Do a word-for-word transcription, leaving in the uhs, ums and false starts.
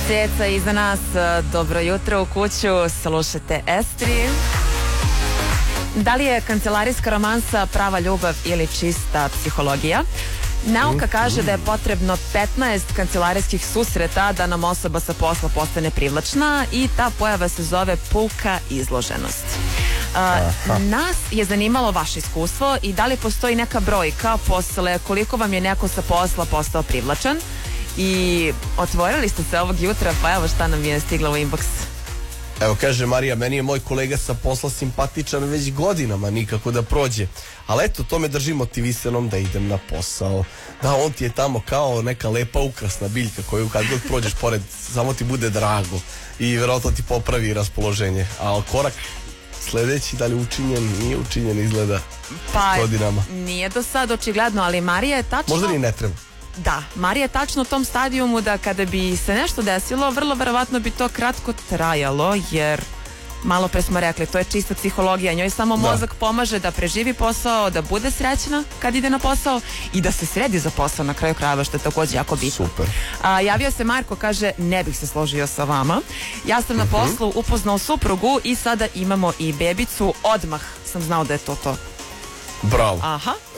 Ceca iza nas, dobro jutro u kuću, slušate Estri. Da li je kancelarijska romansa prava ljubav ili čista psihologija? Nauka kaže da je potrebno petnaest kancelarijskih susreta da nam osoba sa posla postane privlačna i ta pojava se zove puka izloženost. Uh, nas je zanimalo vaše iskustvo i da li postoji neka brojka posle koliko vam je neko sa posla postao privlačan i otvorili ste se ovog jutra, pa evo šta nam je stiglo u inbox. Evo kaže Marija, meni je moj kolega sa posla simpatičan već godinama, nikako da prođe. Ali eto, to me drži motivisanom da idem na posao. Da, on ti je tamo kao neka lepa ukrasna biljka koju kad god prođeš pored, samo ti bude drago i vjerojatno ti popravi raspoloženje. A korak sledeći, da li učinjen, nije učinjen, izgleda pa, godinama. Nije do sad očigledno, ali Marija je tačno... Možda ni ne treba. Da, Marija je tačno u tom stadijumu da kada bi se nešto desilo, vrlo verovatno bi to kratko trajalo, jer malo pre smo rekli, to je čista psihologija, njoj samo mozak da. pomaže da preživi posao, da bude srećna kad ide na posao i da se sredi za posao na kraju krajeva, što je takođe jako bitno. Super. A, javio se Marko, kaže, ne bih se složio sa vama. Ja sam na poslu upoznao suprugu i sada imamo i bebicu, odmah sam znao da je to to. Bravo. Aha.